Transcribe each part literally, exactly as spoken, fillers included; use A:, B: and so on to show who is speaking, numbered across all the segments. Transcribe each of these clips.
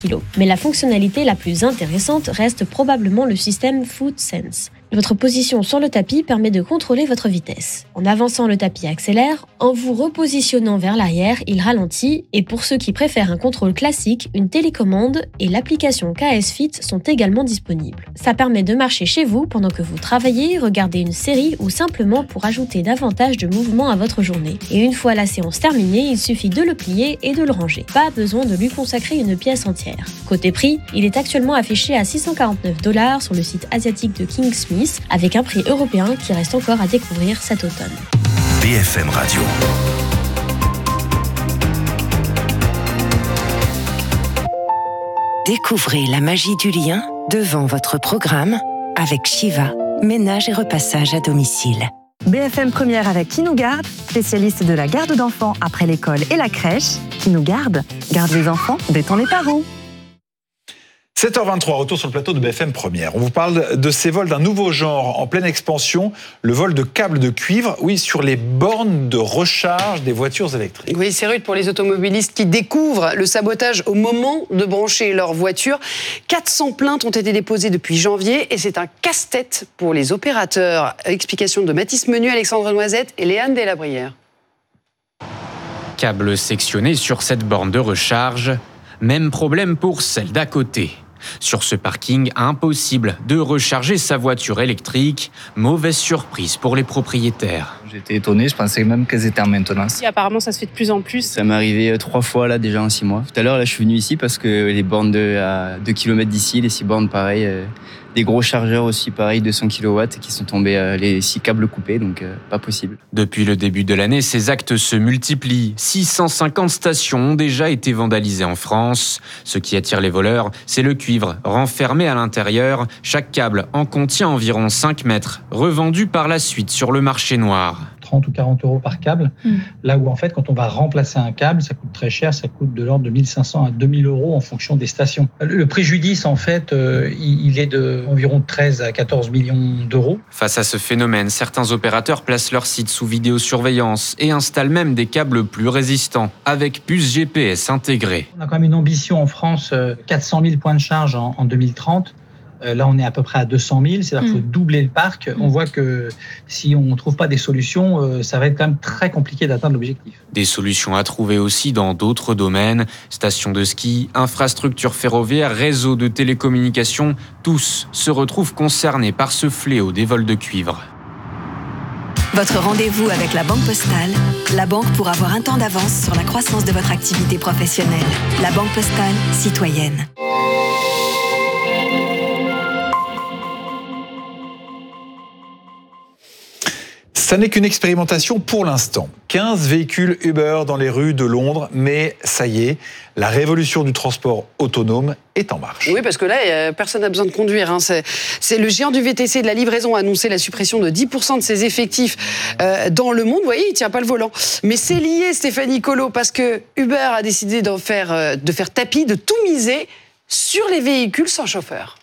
A: kilos. Mais la fonctionnalité la plus intéressante reste probablement le système FootSense. Votre position sur le tapis permet de contrôler votre vitesse. En avançant, le tapis accélère, en vous repositionnant vers l'arrière, il ralentit, et pour ceux qui préfèrent un contrôle classique, une télécommande et l'application K S Fit sont également disponibles. Ça permet de marcher chez vous pendant que vous travaillez, regardez une série ou simplement pour ajouter davantage de mouvement à votre journée. Et une fois la séance terminée, il suffit de le plier et de le ranger. Pas besoin de lui consacrer une pièce entière. Côté prix, il est actuellement affiché à six cent quarante-neuf dollars sur le site asiatique de Kingsmith, avec un prix européen qui reste encore à découvrir cet automne.
B: B F M Radio.
C: Découvrez la magie du lien devant votre programme avec Shiva, ménage et repassage à domicile.
D: B F M Première avec Qui nous garde, spécialiste de la garde d'enfants après l'école et la crèche. Qui nous garde, garde les enfants, détend les parents.
E: sept heures vingt-trois, retour sur le plateau de B F M Première. On vous parle de ces vols d'un nouveau genre en pleine expansion, le vol de câbles de cuivre, oui, sur les bornes de recharge des voitures électriques.
F: Oui, c'est rude pour les automobilistes qui découvrent le sabotage au moment de brancher leur voiture. quatre cents plaintes ont été déposées depuis janvier et c'est un casse-tête pour les opérateurs. Explication de Mathis Menu, Alexandre Noisette et Léane Delabrière.
G: Câble sectionné sur cette borne de recharge, même problème pour celle d'à côté. Sur ce parking, impossible de recharger sa voiture électrique. Mauvaise surprise pour les propriétaires.
H: J'étais étonné, je pensais même qu'elles étaient en maintenance.
I: Et apparemment, ça se fait de plus en plus.
H: Ça m'est arrivé trois fois là déjà en six mois. Tout à l'heure, là, je suis venu ici parce que les bornes de, à deux kilomètres d'ici, les six bornes pareil, euh, des gros chargeurs aussi pareil, deux cents kilowatts qui sont tombés, euh, les six câbles coupés, donc euh, pas possible.
G: Depuis le début de l'année, ces actes se multiplient. six cent cinquante stations ont déjà été vandalisées en France. Ce qui attire les voleurs, c'est le cuivre renfermé à l'intérieur. Chaque câble en contient environ cinq mètres, revendu par la suite sur le marché noir.
J: trente ou quarante euros par câble, mmh. Là où en fait quand on va remplacer un câble, ça coûte très cher, ça coûte de l'ordre de mille cinq cents à deux mille euros en fonction des stations. Le préjudice en fait, euh, il est de environ treize à quatorze millions d'euros.
G: Face à ce phénomène, certains opérateurs placent leur site sous vidéosurveillance et installent même des câbles plus résistants, avec puces G P S intégrées.
J: On a quand même une ambition en France, quatre cent mille points de charge en, en deux mille trente. Là, on est à peu près à deux cent mille, c'est-à-dire qu'il faut doubler le parc. On voit que si on ne trouve pas des solutions, ça va être quand même très compliqué d'atteindre l'objectif.
G: Des solutions à trouver aussi dans d'autres domaines. Stations de ski, infrastructures ferroviaires, réseaux de télécommunications, tous se retrouvent concernés par ce fléau des vols de cuivre.
C: Votre rendez-vous avec la Banque Postale, la banque pour avoir un temps d'avance sur la croissance de votre activité professionnelle. La Banque Postale, citoyenne.
E: Ça n'est qu'une expérimentation pour l'instant. quinze véhicules Uber dans les rues de Londres, mais ça y est, la révolution du transport autonome est en marche.
F: Oui, parce que là, personne n'a besoin de conduire. Hein. C'est, c'est le géant du V T C de la livraison a annoncé la suppression de dix pour cent de ses effectifs euh, dans le monde. Vous voyez, il ne tient pas le volant. Mais c'est lié, Stéphanie Colo, parce que Uber a décidé d'en faire, euh, de faire tapis, de tout miser sur les véhicules sans chauffeur.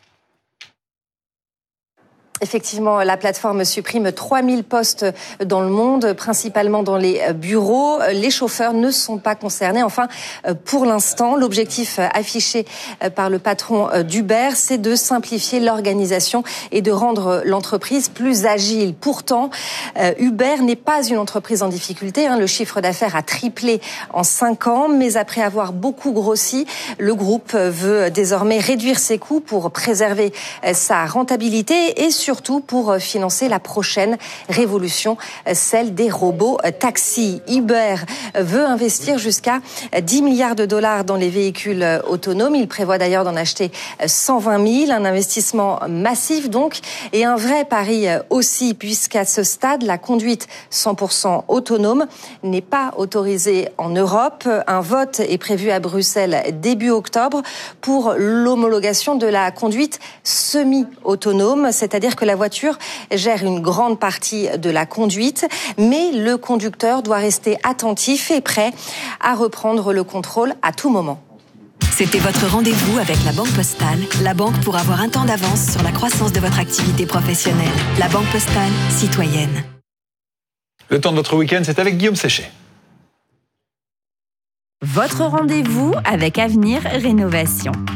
K: Effectivement, la plateforme supprime trois mille postes dans le monde, principalement dans les bureaux. Les chauffeurs ne sont pas concernés. Enfin, pour l'instant, l'objectif affiché par le patron d'Uber, c'est de simplifier l'organisation et de rendre l'entreprise plus agile. Pourtant, Uber n'est pas une entreprise en difficulté. Le chiffre d'affaires a triplé en cinq ans, mais après avoir beaucoup grossi, le groupe veut désormais réduire ses coûts pour préserver sa rentabilité et surtout pour financer la prochaine révolution, celle des robots taxis. Uber veut investir jusqu'à dix milliards de dollars dans les véhicules autonomes. Il prévoit d'ailleurs d'en acheter cent vingt mille, un investissement massif donc, et un vrai pari aussi, puisqu'à ce stade, la conduite cent pour cent autonome n'est pas autorisée en Europe. Un vote est prévu à Bruxelles début octobre pour l'homologation de la conduite semi-autonome, c'est-à-dire que la voiture gère une grande partie de la conduite, mais le conducteur doit rester attentif et prêt à reprendre le contrôle à tout moment.
C: C'était votre rendez-vous avec la Banque Postale, la banque pour avoir un temps d'avance sur la croissance de votre activité professionnelle. La Banque Postale, citoyenne.
E: Le temps de notre week-end, c'est avec Guillaume Séchet.
L: Votre rendez-vous avec Avenir Rénovation.